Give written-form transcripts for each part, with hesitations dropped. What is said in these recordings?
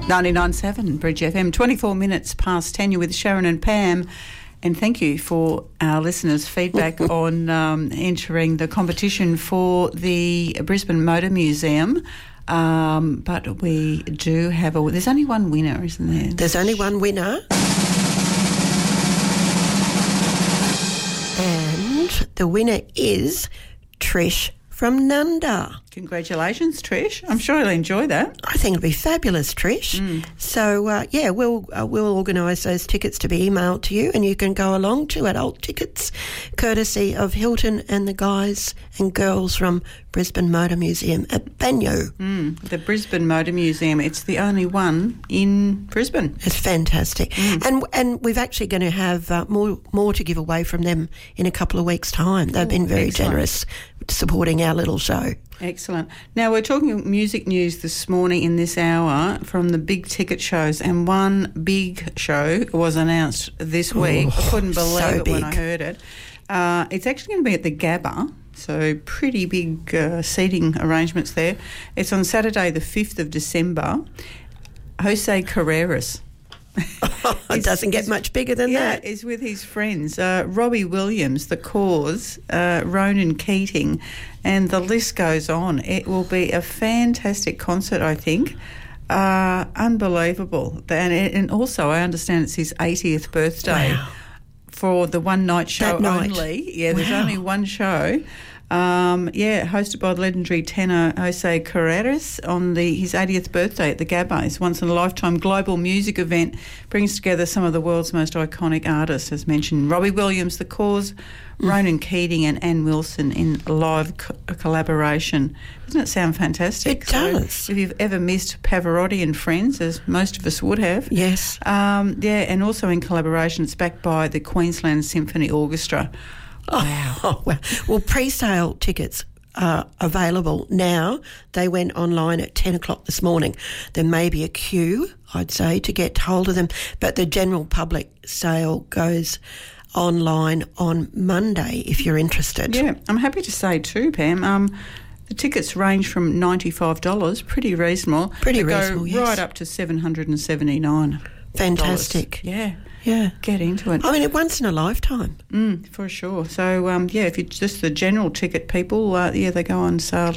99.7 Bridge FM, 24 minutes past 10. You're with Sharon and Pam. And thank you for our listeners' feedback on entering the competition for the Brisbane Motor Museum. But we do have there's only one winner, isn't there? There's only one winner. And the winner is Trish from Nunda. Congratulations, Trish. I'm sure you'll enjoy that. I think it'll be fabulous, Trish. So, we'll organise those tickets to be emailed to you, and you can go along to adult tickets, courtesy of Hilton and the guys and girls from Brisbane Motor Museum at Banyo. The Brisbane Motor Museum, it's the only one in Brisbane. It's fantastic. And we're actually going to have more to give away from them in a couple of weeks' time. They've been very generous supporting our little show. Excellent. Now, we're talking music news this morning in this hour from the big ticket shows, and one big show was announced this week. I couldn't believe it when I heard it. It's actually going to be at the Gabba, so pretty big seating arrangements there. It's on Saturday the 5th of December. Jose Carreras. It doesn't get much bigger than that. Yeah, is with his friends. Robbie Williams, The Cause, Ronan Keating, and the list goes on. It will be a fantastic concert, I think. Unbelievable. And also, I understand it's his 80th birthday for the one-night show only. Yeah, there's only one show. Hosted by the legendary tenor Jose Carreras on his 80th birthday at the Gabba. It's once-in-a-lifetime global music event, brings together some of the world's most iconic artists, as mentioned. Robbie Williams, The Cause, Ronan Keating and Ann Wilson in live collaboration. Doesn't it sound fantastic? It does. So if you've ever missed Pavarotti and Friends, as most of us would have. Yes. And also in collaboration, it's backed by the Queensland Symphony Orchestra. Wow. Well, pre-sale tickets are available now. They went online at 10 o'clock this morning. There may be a queue, I'd say, to get hold of them, but the general public sale goes online on Monday if you're interested. Yeah, I'm happy to say too, Pam, the tickets range from $95, pretty reasonable. Pretty reasonable, yes. Right up to $779. Fantastic. Yeah. Yeah. Get into it. I mean, once in a lifetime. For sure. So, if you're just the general ticket people, they go on sale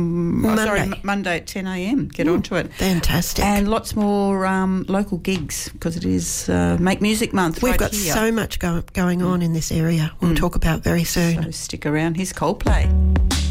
Monday at 10 a.m. Get onto it. Fantastic. And lots more local gigs because it is Make Music Month. We've got so much going on in this area we'll talk about very soon. So stick around. Here's Coldplay.